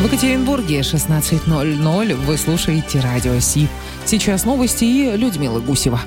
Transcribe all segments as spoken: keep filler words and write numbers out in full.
В Екатеринбурге шестнадцать ноль ноль. Вы слушаете Радио Си. Сейчас новости и Людмила Гусева.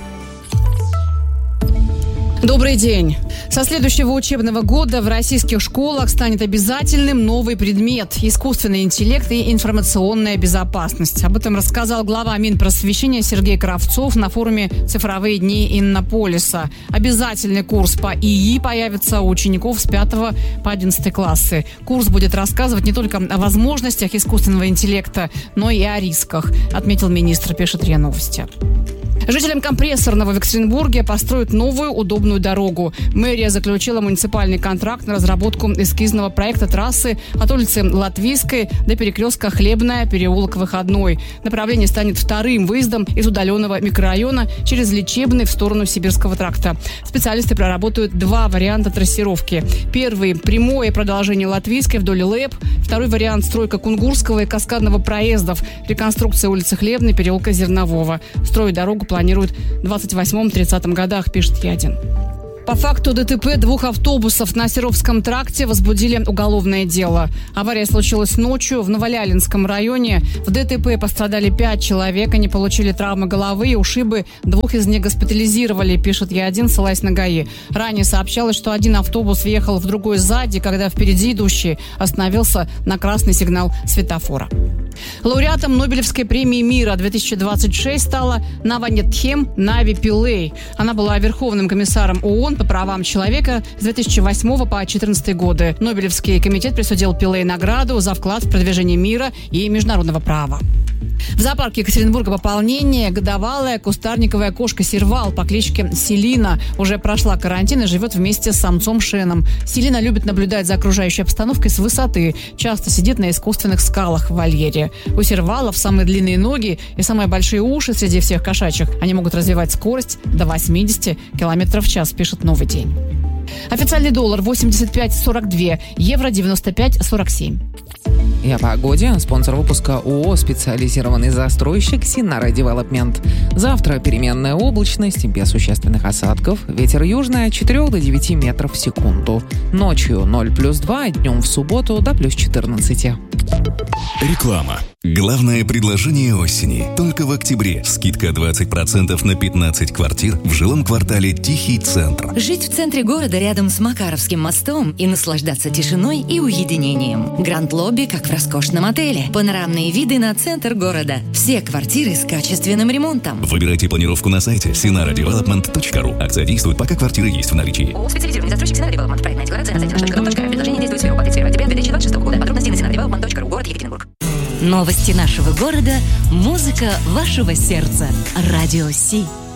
Добрый день. Со следующего учебного года в российских школах станет обязательным новый предмет – искусственный интеллект и информационная безопасность. Об этом рассказал глава Минпросвещения Сергей Кравцов на форуме «Цифровые дни Иннополиса». Обязательный курс по ИИ появится у учеников с пятого по одиннадцатый классы. Курс будет рассказывать не только о возможностях искусственного интеллекта, но и о рисках, отметил министр, пишет РИА Новости. Жителям Компрессорного в Екатеринбурге построят новую удобную дорогу. Мэрия заключила муниципальный контракт на разработку эскизного проекта трассы от улицы Латвийской до перекрестка Хлебная, переулок Выходной. Направление станет вторым выездом из удаленного микрорайона через Лечебный в сторону Сибирского тракта. Специалисты проработают два варианта трассировки. Первый – прямое продолжение Латвийской вдоль ЛЭП. Второй вариант – стройка Кунгурского и Каскадного проездов. Реконструкция улицы Хлебной, переулка Зернового. Строить дорогу планируют в двадцать восьмом-тридцатом годах, пишет Ядин. По факту ДТП двух автобусов на Серовском тракте возбудили уголовное дело. Авария случилась ночью в Новолялинском районе. В ДТП пострадали пять человек. Они получили травмы головы и ушибы. Двух из них госпитализировали, пишет Е1, ссылаясь на ГАИ. Ранее сообщалось, что один автобус въехал в другой сзади, когда впереди идущий остановился на красный сигнал светофора. Лауреатом Нобелевской премии мира две тысячи двадцать шесть стала Наванетхем Нави Пиллей. Она была верховным комиссаром ООН по правам человека с две тысячи восьмого по две тысячи четырнадцатый годы. Нобелевский комитет присудил Пиллей награду за вклад в продвижение мира и международного права. В зоопарке Екатеринбурга пополнение. Годовалая кустарниковая кошка-сервал по кличке Селина уже прошла карантин и живет вместе с самцом Шеном. Селина любит наблюдать за окружающей обстановкой с высоты. Часто сидит на искусственных скалах в вольере. У сервалов самые длинные ноги и самые большие уши среди всех кошачьих. Они могут развивать скорость до восемьдесят километров в час, пишет «Новый день». Официальный доллар восемьдесят пять сорок два, евро девяносто пять сорок семь. И о погоде. Спонсор выпуска ООО «Специализированный застройщик» Синара Девелопмент. Завтра переменная облачность, без существенных осадков. Ветер южный от четырёх до девяти метров в секунду. Ночью ноль плюс два, днем в субботу до плюс четырнадцати. Реклама. Главное предложение осени. Только в октябре. Скидка двадцать процентов на пятнадцать квартир в жилом квартале «Тихий центр». Жить в центре города рядом с Макаровским мостом и наслаждаться тишиной и уединением. Гранд-лобби, как в роскошном отеле. Панорамные виды на центр города. Все квартиры с качественным ремонтом. Выбирайте планировку на сайте синара девелопмент точка ру. Акция действует, пока квартиры есть в наличии. ООО «Специализированный застройщик Синара Девелопмент». Проектная декларация на сайте наш точка ком точка ар. Предложение действует с первого по тридцать первое октября две тысячи двадцать шестого года. Подробности на синара девелопмент точка ру. Город Екатеринбург. Новости нашего города. Музыка вашего сердца. Радио Си.